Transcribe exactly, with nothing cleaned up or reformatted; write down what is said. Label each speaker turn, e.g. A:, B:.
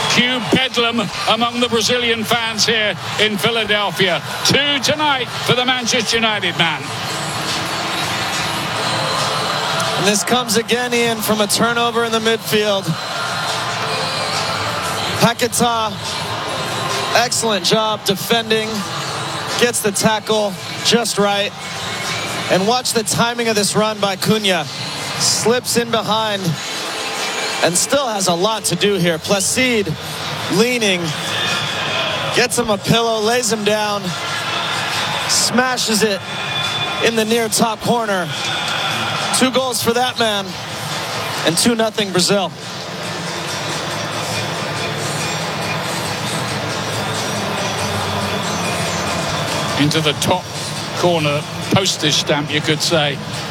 A: cue bedlam among the Brazilian fans here in Philadelphia. Two tonight for the Manchester United man.
B: And this comes again, Ian, from a turnover in the midfield. Paquetá, excellent job defending, gets the tackle just right. And watch the timing of this run by Cunha. Slips in behind and still has a lot to do here. Placide leaning, gets him a pillow, lays him down, smashes it in the near top corner. Two goals for that man, and two nothing Brazil.
A: Into the top corner, postage stamp, you could say.